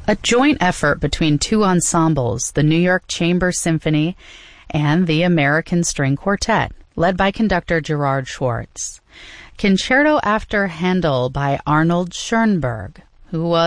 a joint effort between two ensembles, the New York Chamber Symphony and the American String Quartet, led by conductor Gerard Schwartz. Concerto After Handel by Arnold Schoenberg, who was